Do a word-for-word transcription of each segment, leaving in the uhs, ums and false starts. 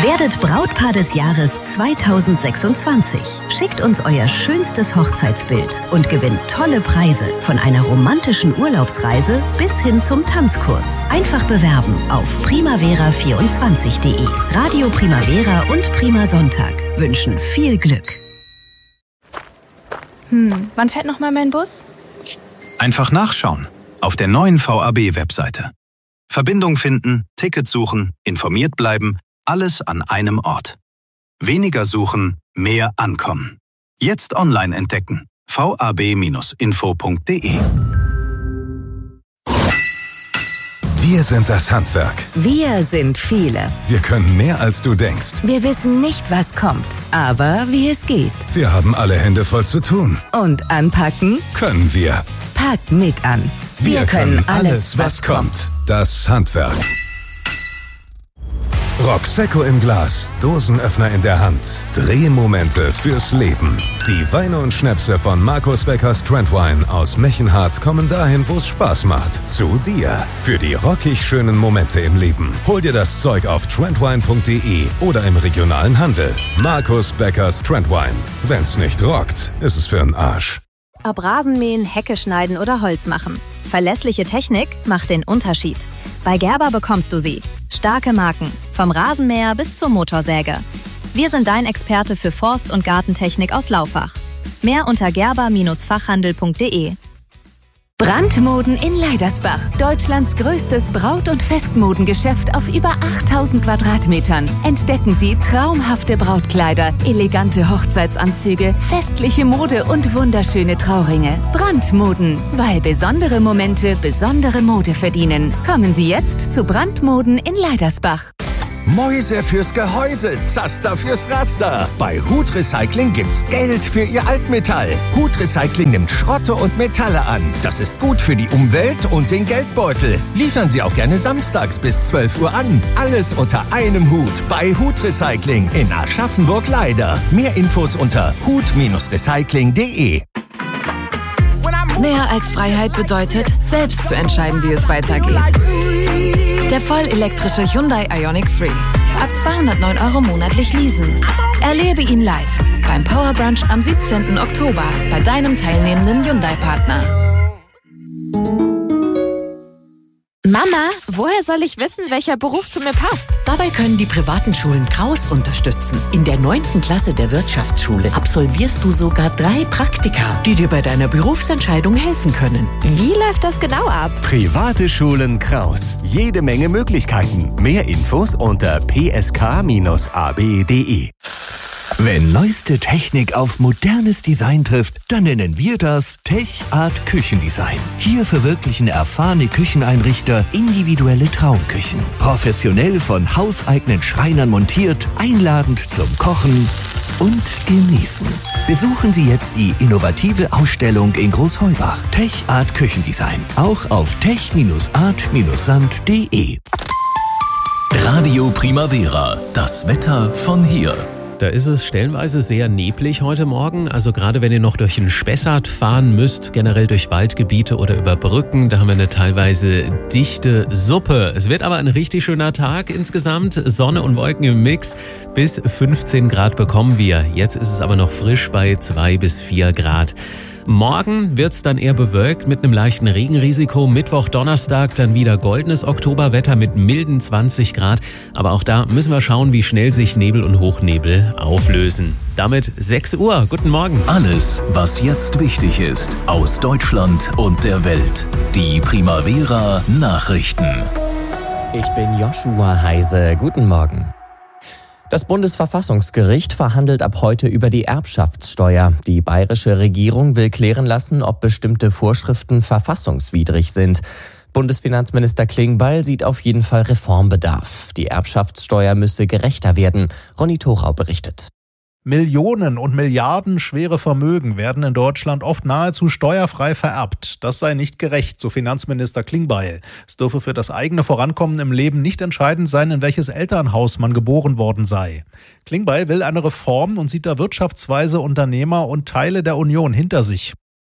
Werdet Brautpaar des Jahres zweitausendsechsundzwanzig. Schickt uns euer schönstes Hochzeitsbild und gewinnt tolle Preise von einer romantischen Urlaubsreise bis hin zum Tanzkurs. Einfach bewerben auf primavera vierundzwanzig punkt de. Radio Primavera und Prima Sonntag wünschen viel Glück. Hm, wann fährt noch mal mein Bus? Einfach nachschauen auf der neuen V A B-Webseite. Verbindung finden, Ticket suchen, informiert bleiben, alles an einem Ort. Weniger suchen, mehr ankommen. Jetzt online entdecken. v a b Bindestrich info punkt de. Wir sind das Handwerk. Wir sind viele. Wir können mehr, als du denkst. Wir wissen nicht, was kommt, aber wie es geht. Wir haben alle Hände voll zu tun. Und anpacken? Können wir. Packt mit an. Wir, wir können alles, was kommt. Das Handwerk. Roxecco im Glas, Dosenöffner in der Hand, Drehmomente fürs Leben. Die Weine und Schnäpse von Markus Beckers Trendwine aus Mechenhardt kommen dahin, wo es Spaß macht. Zu dir. Für die rockig schönen Momente im Leben. Hol dir das Zeug auf trendwine punkt de oder im regionalen Handel. Markus Beckers Trendwine. Wenn's nicht rockt, ist es für 'n Arsch. Ob Rasenmähen, Hecke schneiden oder Holz machen. Verlässliche Technik macht den Unterschied. Bei Gerber bekommst du sie. Starke Marken, vom Rasenmäher bis zur Motorsäge. Wir sind dein Experte für Forst- und Gartentechnik aus Laufach. Mehr unter gerber Bindestrich fachhandel punkt de. Brandmoden in Leidersbach. Deutschlands größtes Braut- und Festmodengeschäft auf über achttausend Quadratmetern. Entdecken Sie traumhafte Brautkleider, elegante Hochzeitsanzüge, festliche Mode und wunderschöne Trauringe. Brandmoden, weil besondere Momente besondere Mode verdienen. Kommen Sie jetzt zu Brandmoden in Leidersbach. Mäuse fürs Gehäuse, Zaster fürs Raster. Bei Hut Recycling gibt's Geld für Ihr Altmetall. Hut Recycling nimmt Schrotte und Metalle an. Das ist gut für die Umwelt und den Geldbeutel. Liefern Sie auch gerne samstags bis zwölf Uhr an. Alles unter einem Hut bei Hut Recycling in Aschaffenburg-Leider. Mehr Infos unter hut recycling punkt de. Mehr als Freiheit bedeutet, selbst zu entscheiden, wie es weitergeht. Der vollelektrische Hyundai Ioniq drei. Ab zweihundertneun Euro monatlich leasen. Erlebe ihn live beim Power Brunch am siebzehnten Oktober bei deinem teilnehmenden Hyundai-Partner. Mama, woher soll ich wissen, welcher Beruf zu mir passt? Dabei können die privaten Schulen Kraus unterstützen. In der neunten Klasse der Wirtschaftsschule absolvierst du sogar drei Praktika, die dir bei deiner Berufsentscheidung helfen können. Wie läuft das genau ab? Private Schulen Kraus. Jede Menge Möglichkeiten. Mehr Infos unter p s k Bindestrich a b punkt de. Wenn neueste Technik auf modernes Design trifft, dann nennen wir das Tech Art Küchendesign. Hier verwirklichen erfahrene Kücheneinrichter individuelle Traumküchen. Professionell von hauseigenen Schreinern montiert, einladend zum Kochen und Genießen. Besuchen Sie jetzt die innovative Ausstellung in Großheubach. Tech Art Küchendesign. Auch auf tech art sand punkt de. Radio Primavera. Das Wetter von hier. Da ist es stellenweise sehr neblig heute Morgen. Also gerade wenn ihr noch durch den Spessart fahren müsst, generell durch Waldgebiete oder über Brücken, da haben wir eine teilweise dichte Suppe. Es wird aber ein richtig schöner Tag insgesamt. Sonne und Wolken im Mix. Bis fünfzehn Grad bekommen wir. Jetzt ist es aber noch frisch bei zwei bis vier Grad. Morgen wird's dann eher bewölkt mit einem leichten Regenrisiko. Mittwoch, Donnerstag dann wieder goldenes Oktoberwetter mit milden zwanzig Grad. Aber auch da müssen wir schauen, wie schnell sich Nebel und Hochnebel auflösen. Damit sechs Uhr. Guten Morgen. Alles, was jetzt wichtig ist, aus Deutschland und der Welt. Die Primavera Nachrichten. Ich bin Joshua Heise. Guten Morgen. Das Bundesverfassungsgericht verhandelt ab heute über die Erbschaftssteuer. Die bayerische Regierung will klären lassen, ob bestimmte Vorschriften verfassungswidrig sind. Bundesfinanzminister Klingbeil sieht auf jeden Fall Reformbedarf. Die Erbschaftssteuer müsse gerechter werden. Ronny Thorau berichtet. Millionen und Milliarden schwere Vermögen werden in Deutschland oft nahezu steuerfrei vererbt. Das sei nicht gerecht, so Finanzminister Klingbeil. Es dürfe für das eigene Vorankommen im Leben nicht entscheidend sein, in welches Elternhaus man geboren worden sei. Klingbeil will eine Reform und sieht da wirtschaftsweise Unternehmer und Teile der Union hinter sich.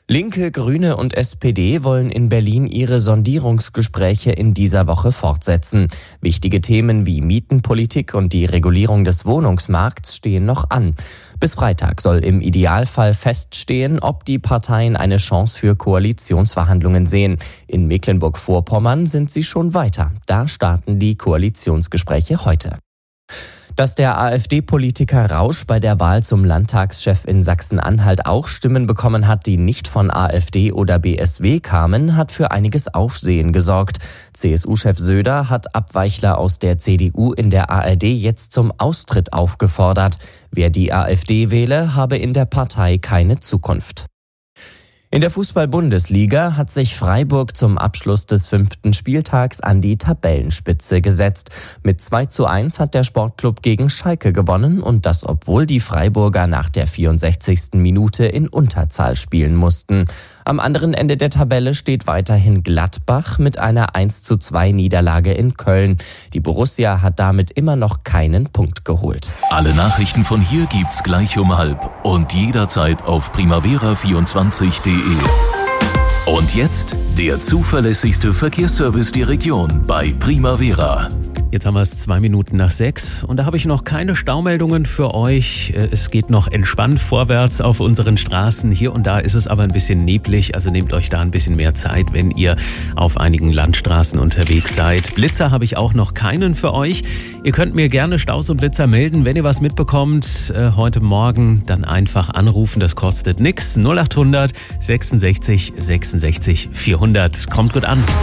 Linke, Grüne und S P D wollen in Berlin ihre Sondierungsgespräche in dieser Woche fortsetzen. Wichtige Themen wie Mietenpolitik und die Regulierung des Wohnungsmarkts stehen noch an. Bis Freitag soll im Idealfall feststehen, ob die Parteien eine Chance für Koalitionsverhandlungen sehen. In Mecklenburg-Vorpommern sind sie schon weiter. Da starten die Koalitionsgespräche heute. Dass der AfD-Politiker Rausch bei der Wahl zum Landtagschef in Sachsen-Anhalt auch Stimmen bekommen hat, die nicht von AfD oder B S W kamen, hat für einiges Aufsehen gesorgt. C S U-Chef Söder hat Abweichler aus der C D U in der A R D jetzt zum Austritt aufgefordert. Wer die AfD wähle, habe in der Partei keine Zukunft. In der Fußball-Bundesliga hat sich Freiburg zum Abschluss des fünften Spieltags an die Tabellenspitze gesetzt. Mit zwei zu eins hat der Sportclub gegen Schalke gewonnen und das, obwohl die Freiburger nach der vierundsechzigsten Minute in Unterzahl spielen mussten. Am anderen Ende der Tabelle steht weiterhin Gladbach mit einer eins zu zwei Niederlage in Köln. Die Borussia hat damit immer noch keinen Punkt geholt. Alle Nachrichten von hier gibt's gleich um halb und jederzeit auf primavera vierundzwanzig punkt de. Und jetzt der zuverlässigste Verkehrsservice der Region bei Primavera. Jetzt haben wir es zwei Minuten nach sechs und da habe ich noch keine Staumeldungen für euch. Es geht noch entspannt vorwärts auf unseren Straßen. Hier und da ist es aber ein bisschen neblig, also nehmt euch da ein bisschen mehr Zeit, wenn ihr auf einigen Landstraßen unterwegs seid. Blitzer habe ich auch noch keinen für euch. Ihr könnt mir gerne Staus und Blitzer melden, wenn ihr was mitbekommt. Äh, heute Morgen dann einfach anrufen, das kostet nix. null acht hundert sechsundsechzig sechsundsechzig vierhundert. Kommt gut an.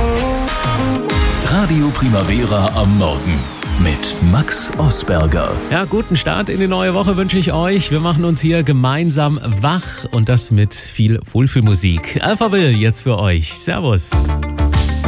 Radio Primavera am Morgen mit Max Osberger. Ja, guten Start in die neue Woche wünsche ich euch. Wir machen uns hier gemeinsam wach und das mit viel Wohlfühlmusik. Alphaville jetzt für euch. Servus.